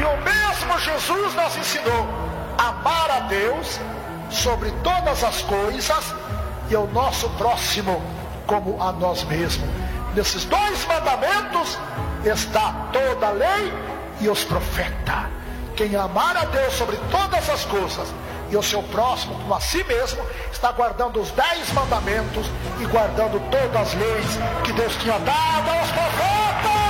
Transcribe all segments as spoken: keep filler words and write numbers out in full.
o mesmo Jesus nos ensinou a amar a Deus sobre todas as coisas e o nosso próximo como a nós mesmos. Nesses dois mandamentos está toda a lei e os profetas. Quem amar a Deus sobre todas as coisas e o seu próximo como a si mesmo, está guardando os dez mandamentos e guardando todas as leis que Deus tinha dado aos profetas.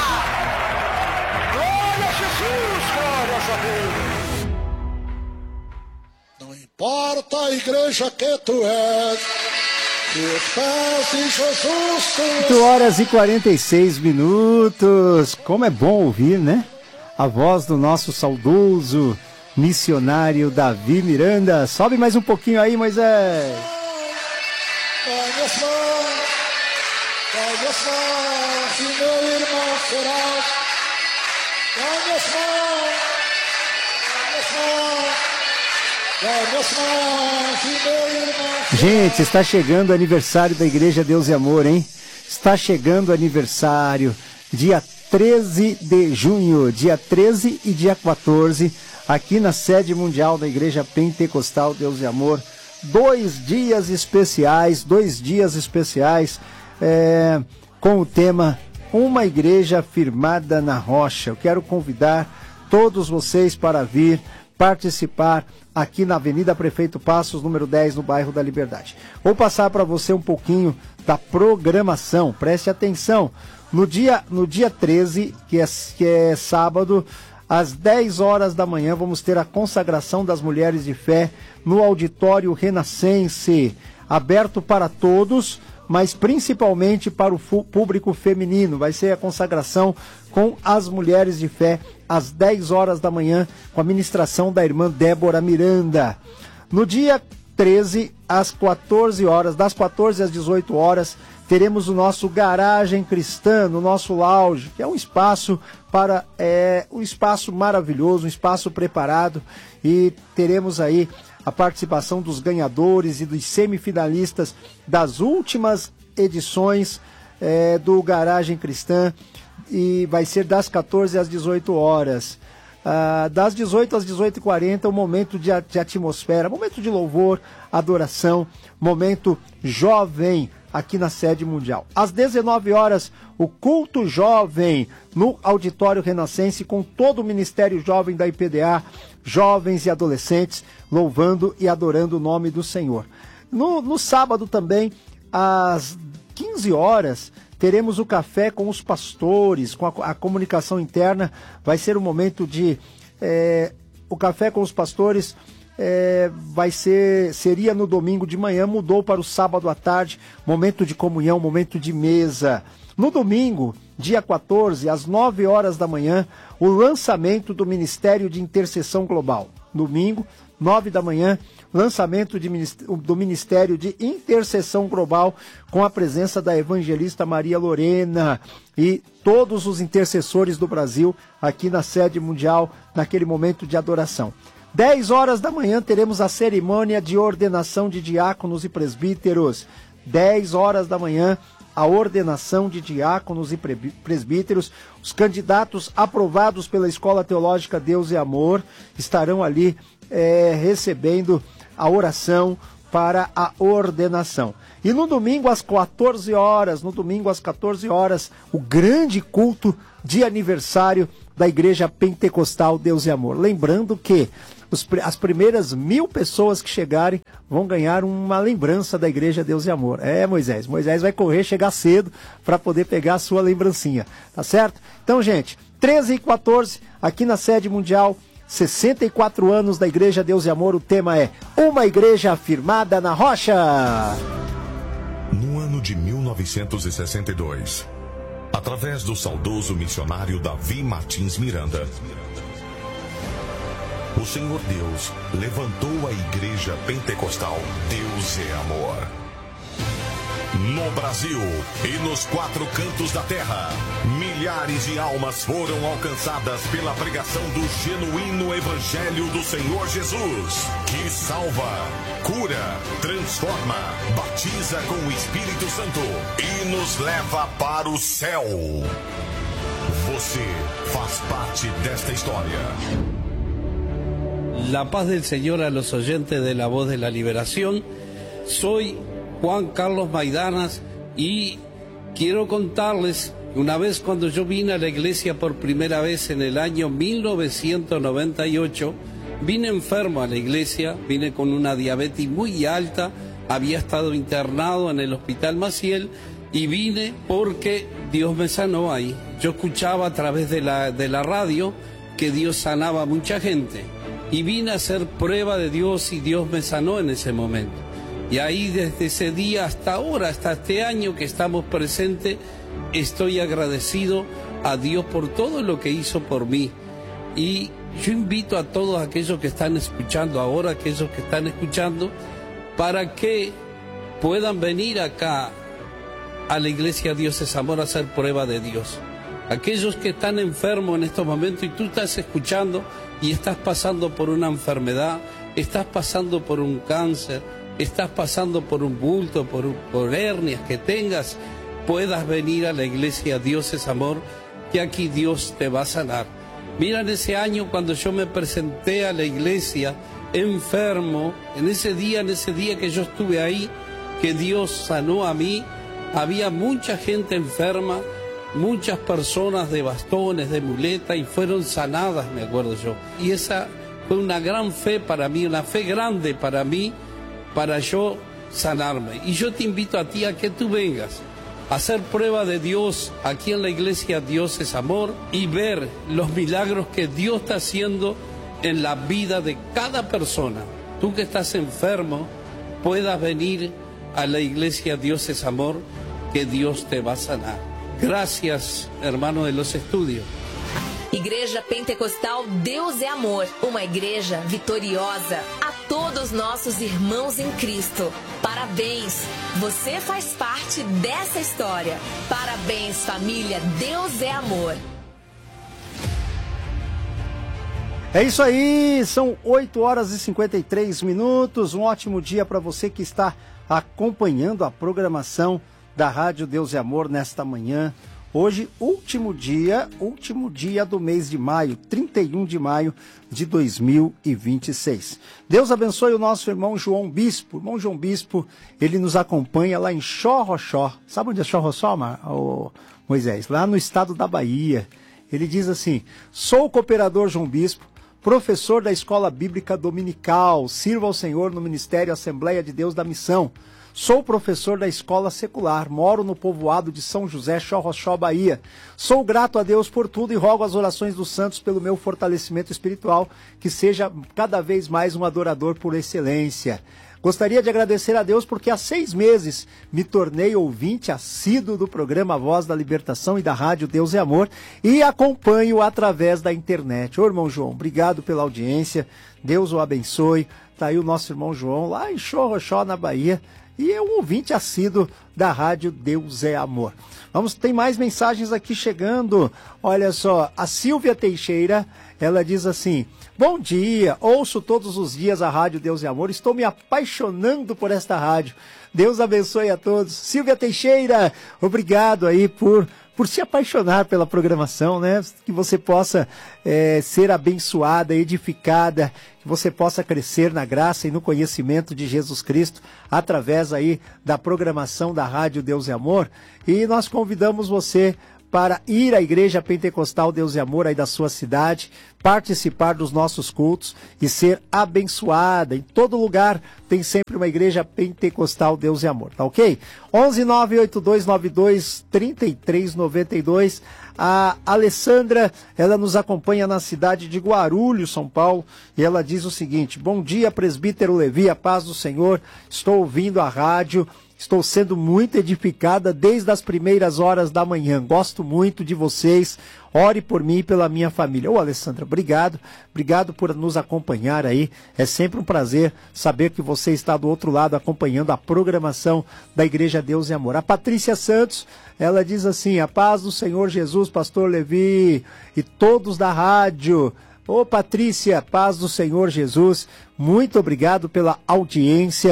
Glória a Jesus, glórias a Deus. Não importa a igreja que tu és, que os pés de Jesus tu és. oito horas e quarenta e seis minutos. Como é bom ouvir, né? A voz do nosso saudoso missionário Davi Miranda. Sobe mais um pouquinho aí, Moisés. Pega as mãos, pega as mãos, e meu irmão será. Pega as mãos, pega as mãos, pega as mãos, e meu irmão será. Gente, está chegando o aniversário da Igreja Deus e Amor, hein? Está chegando o aniversário, dia treze de junho, dia treze e dia quatorze, aqui na sede mundial da Igreja Pentecostal Deus e Amor. Dois dias especiais, dois dias especiais é, com o tema Uma Igreja Firmada na Rocha. Eu quero convidar todos vocês para vir participar aqui na Avenida Prefeito Passos, número dez, no bairro da Liberdade. Vou passar para você um pouquinho da programação, preste atenção. No dia, no dia treze, que é, que é sábado, às dez horas da manhã, vamos ter a consagração das mulheres de fé no Auditório Renascense, aberto para todos, mas principalmente para o público feminino. Vai ser a consagração com as mulheres de fé às dez horas da manhã, com a ministração da irmã Débora Miranda. No dia treze, às quatorze horas, das quatorze às dezoito horas, teremos o nosso Garagem Cristã, no nosso lounge, que é um espaço para é, um espaço maravilhoso, um espaço preparado, e teremos aí a participação dos ganhadores e dos semifinalistas das últimas edições é, do Garagem Cristã, e vai ser das quatorze às dezoito horas. Ah, das dezoito às dezoito e quarenta, um momento de, de atmosfera, momento de louvor, adoração, momento jovem aqui na sede mundial. Às dezenove horas, o culto jovem no Auditório Renascense, com todo o Ministério Jovem da I P D A, jovens e adolescentes, louvando e adorando o nome do Senhor. No, no sábado também, às quinze horas, teremos o café com os pastores, com a, a comunicação interna. Vai ser um momento de... É, o café com os pastores é, vai ser, seria no domingo de manhã, mudou para o sábado à tarde, momento de comunhão, momento de mesa. No domingo, dia quatorze, às nove horas da manhã, o lançamento do Ministério de Intercessão Global. Domingo, nove da manhã, lançamento de, do Ministério de Intercessão Global, com a presença da evangelista Maria Lorena e todos os intercessores do Brasil aqui na sede mundial, naquele momento de adoração. dez horas da manhã teremos a cerimônia de ordenação de diáconos e presbíteros. dez horas da manhã, a ordenação de diáconos e presbíteros. Os candidatos aprovados pela Escola Teológica Deus e Amor estarão ali é, recebendo a oração para a ordenação. E no domingo às quatorze horas, no domingo às quatorze horas, o grande culto de aniversário da Igreja Pentecostal Deus e Amor. Lembrando que os, as primeiras mil pessoas que chegarem vão ganhar uma lembrança da Igreja Deus e Amor. É, Moisés, Moisés vai correr, chegar cedo para poder pegar a sua lembrancinha, tá certo? Então, gente, treze e quatorze, aqui na sede mundial, sessenta e quatro anos da Igreja Deus e Amor, o tema é Uma Igreja Firmada na Rocha. No ano de mil novecentos e sessenta e dois, através do saudoso missionário Davi Martins Miranda, o Senhor Deus levantou a Igreja Pentecostal Deus é Amor. No Brasil e nos quatro cantos da terra, milhares de almas foram alcançadas pela pregação do genuíno Evangelho do Senhor Jesus, que salva, cura, transforma, batiza com o Espírito Santo e nos leva para o céu. Você faz parte desta história. La paz del Señor a los oyentes de La Voz de la Liberación. Soy Juan Carlos Maidanas y quiero contarles, una vez cuando yo vine a la iglesia por primera vez en el año mil novecientos noventa y ocho, vine enfermo a la iglesia, vine con una diabetes muy alta, había estado internado en el Hospital Maciel y vine porque Dios me sanó ahí. Yo escuchaba a través de la, de la radio que Dios sanaba a mucha gente y vine a hacer prueba de Dios y Dios me sanó en ese momento. Y ahí desde ese día hasta ahora, hasta este año que estamos presentes, estoy agradecido a Dios por todo lo que hizo por mí. Y yo invito a todos aquellos que están escuchando ahora, aquellos que están escuchando, para que puedan venir acá a la iglesia Dios es Amor a hacer prueba de Dios. Aquellos que están enfermos en estos momentos y tú estás escuchando y estás pasando por una enfermedad, estás pasando por un cáncer, estás pasando por un bulto, por, por hernias que tengas, puedas venir a la iglesia Dios es Amor, que aquí Dios te va a sanar. Mira, en ese año cuando yo me presenté a la iglesia enfermo, en ese día, en ese día que yo estuve ahí, que Dios sanó a mí, había mucha gente enferma, muchas personas de bastones, de muletas, y fueron sanadas, me acuerdo yo. Y esa fue una gran fe para mí, una fe grande para mí, para yo sanarme. Y yo te invito a ti a que tú vengas a hacer prueba de Dios aquí en la iglesia Dios es Amor y ver los milagros que Dios está haciendo en la vida de cada persona. Tú que estás enfermo, puedas venir a la iglesia Dios es Amor, que Dios te va a sanar. Gracias, hermano de los estudios. Igreja Pentecostal Deus é Amor, uma igreja vitoriosa. A todos nossos irmãos em Cristo, parabéns! Você faz parte dessa história. Parabéns, família, Deus é Amor. É isso aí, são oito horas e cinquenta e três minutos. Um ótimo dia para você que está acompanhando a programação da Rádio Deus é Amor nesta manhã. Hoje, último dia, último dia do mês de maio, trinta e um de maio de dois mil e vinte e seis. Deus abençoe o nosso irmão João Bispo. Irmão João Bispo, ele nos acompanha lá em Xorroxó. Sabe onde é Xorroxó, Moisés? Lá no estado da Bahia. Ele diz assim: sou o cooperador João Bispo, professor da Escola Bíblica Dominical, sirvo ao Senhor no Ministério Assembleia de Deus da Missão. Sou professor da escola secular, moro no povoado de São José, Xorroxó, Bahia. Sou grato a Deus por tudo e rogo as orações dos santos pelo meu fortalecimento espiritual, que seja cada vez mais um adorador por excelência. Gostaria de agradecer a Deus porque há seis meses me tornei ouvinte assíduo do programa Voz da Libertação e da Rádio Deus é Amor e acompanho através da internet. Ô, irmão João, obrigado pela audiência, Deus o abençoe. Tá aí o nosso irmão João, lá em Xorroxó, na Bahia. E é um ouvinte assíduo da Rádio Deus é Amor. Vamos, tem mais mensagens aqui chegando. Olha só, a Silvia Teixeira, ela diz assim: bom dia, ouço todos os dias a Rádio Deus é Amor, estou me apaixonando por esta rádio. Deus abençoe a todos. Silvia Teixeira, obrigado aí por... por se apaixonar pela programação, né? Que você possa é, ser abençoada, edificada, que você possa crescer na graça e no conhecimento de Jesus Cristo através aí da programação da Rádio Deus é Amor. E nós convidamos você para ir à Igreja Pentecostal Deus é Amor aí da sua cidade, participar dos nossos cultos e ser abençoada. Em todo lugar tem sempre uma Igreja Pentecostal Deus é Amor, tá ok? onze nove oito dois nove dois três três nove dois. A Alessandra, ela nos acompanha na cidade de Guarulhos, São Paulo, e ela diz o seguinte: bom dia, presbítero Levi, a paz do Senhor, estou ouvindo a rádio, estou sendo muito edificada desde as primeiras horas da manhã. Gosto muito de vocês. Ore por mim e pela minha família. Ô, Alessandra, obrigado. Obrigado por nos acompanhar aí. É sempre um prazer saber que você está do outro lado acompanhando a programação da Igreja Deus e Amor. A Patrícia Santos, ela diz assim: a paz do Senhor Jesus, pastor Levi e todos da rádio. Ô, Patrícia, paz do Senhor Jesus. Muito obrigado pela audiência.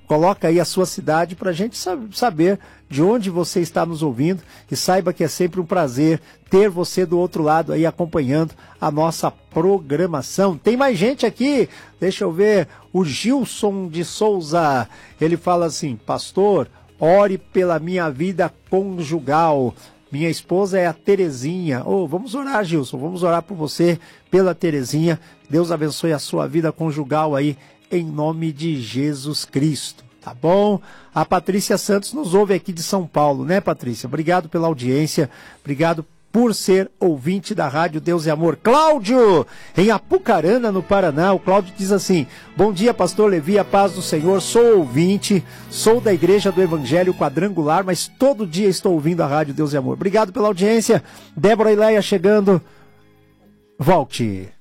Coloca aí a sua cidade para a gente saber de onde você está nos ouvindo e saiba que é sempre um prazer ter você do outro lado aí acompanhando a nossa programação. Tem mais gente aqui, deixa eu ver, o Gilson de Souza, ele fala assim: pastor, ore pela minha vida conjugal. Minha esposa é a Terezinha. Oh, vamos orar, Gilson, vamos orar por você, pela Terezinha. Deus abençoe a sua vida conjugal aí, em nome de Jesus Cristo, tá bom? A Patrícia Santos nos ouve aqui de São Paulo, né, Patrícia? Obrigado pela audiência, obrigado por ser ouvinte da Rádio Deus e Amor. Cláudio, em Apucarana, no Paraná, o Cláudio diz assim: bom dia, pastor Levi, a paz do Senhor, sou ouvinte, sou da Igreja do Evangelho Quadrangular, mas todo dia estou ouvindo a Rádio Deus e Amor. Obrigado pela audiência. Débora e Leia chegando, volte.